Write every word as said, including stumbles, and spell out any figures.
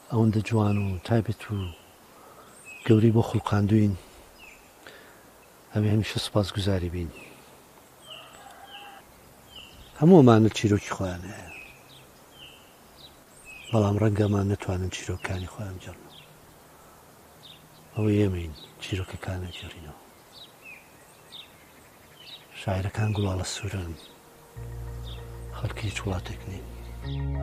ئەوەندە جوان و تایبەت و گەورەی بۆ خوڵقاندوین ئەوێ هەمیشە سوپاسگوزاری بین. هەمووەمانە چیرۆکی خۆیان هەیە، بەڵام ڕەنگەمان نەتوانن چیرۆکەکانی خۆیان بجێڕنەوە. ئەوە ئێمەین چیرۆکەکان نەجێڕینەوە. شاعیرەکان گوڵاڵە سوورن، خەڵکی هیچ وڵاتێک نین.